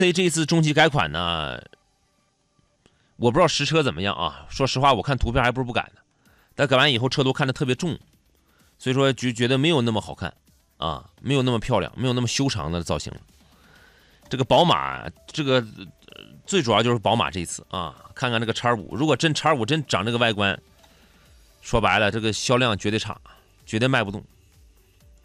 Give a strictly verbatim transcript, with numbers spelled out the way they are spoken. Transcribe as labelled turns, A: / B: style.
A: 这这一次中期改款呢，我不知道实车怎么样啊。说实话，我看图片还不是不改的，但改完以后车都看着特别重，所以说就觉得没有那么好看啊，没有那么漂亮，没有那么修长的造型了。这个宝马，这个最主要就是宝马这一次啊，看看这个叉五，如果真叉五真长这个外观，说白了，这个销量绝对差，绝对卖不动。